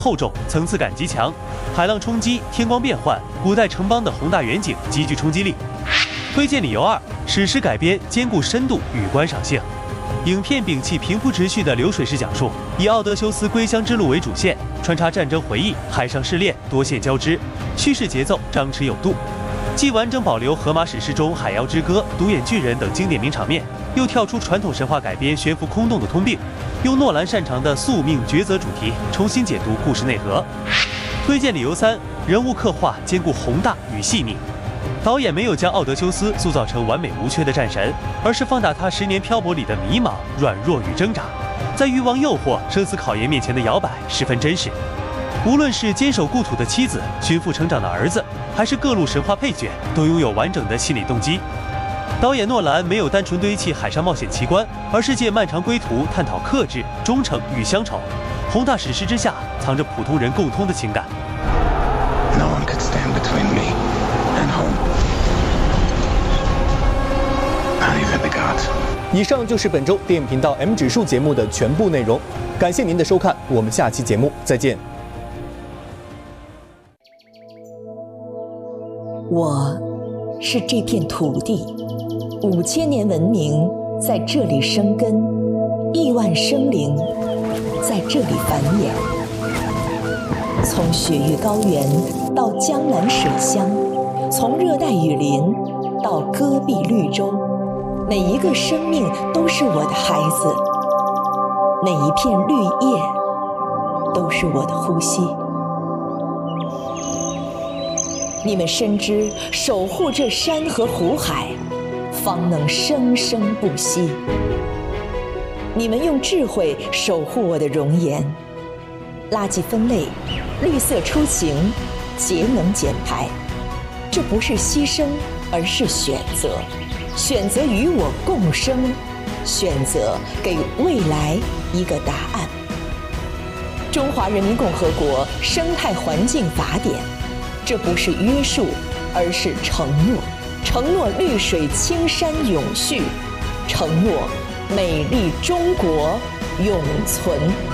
厚重，层次感极强，海浪冲击，天光变幻，古代城邦的宏大远景极具冲击力。推荐理由2：史诗改编，兼顾深度与观赏性。影片摒弃平铺直叙的流水式讲述，以奥德修斯归乡之路为主线，穿插战争回忆、海上试炼，多线交织，叙事节奏张弛有度。既完整保留荷马史诗中《海妖之歌》、独眼巨人等经典名场面，又跳出传统神话改编悬浮空洞的通病，用诺兰擅长的宿命抉择主题重新解读故事内核。推荐理由3：人物刻画兼顾宏大与细腻。导演没有将奥德修斯塑造成完美无缺的战神，而是放大他10年漂泊里的迷茫、软弱与挣扎，在欲望诱惑、生死考验面前的摇摆十分真实。无论是坚守故土的妻子、寻父成长的儿子，还是各路神话配角，都拥有完整的心理动机。导演诺兰没有单纯堆砌海上冒险奇观，而是借漫长归途探讨克制、忠诚与乡愁。宏大史诗之下，藏着普通人共通的情感。 No one could stand between me and home. Not even the gods. 以上就是本周电影频道 M 指数节目的全部内容，感谢您的收看，我们下期节目再见。 我是这片土地，5000年文明在这里生根，1万生灵在这里繁衍。从雪域高原到江南水乡，从热带雨林到戈壁绿洲，每一个生命都是我的孩子，每一片绿叶都是我的呼吸。你们深知守护这山河湖海，方能生生不息。你们用智慧守护我的容颜，垃圾分类，绿色出行，节能减排。这不是牺牲，而是选择。选择与我共生，选择给未来一个答案。中华人民共和国生态环境法典，这不是约束，而是承诺。承诺绿水青山永续，承诺美丽中国永存。